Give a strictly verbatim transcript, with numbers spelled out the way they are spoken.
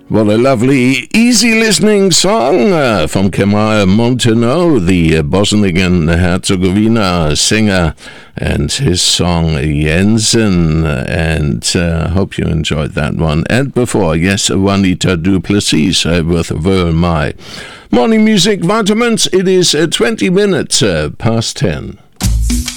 What a lovely, easy listening song uh, from Kemal Montenot, the uh, Bosnian and Herzegovina singer, and his song Jensen. And I uh, hope you enjoyed that one. And before, yes, Juanita Duplessis uh, with Wöhl My. Morning music vitamins, it is uh, twenty minutes uh, past ten.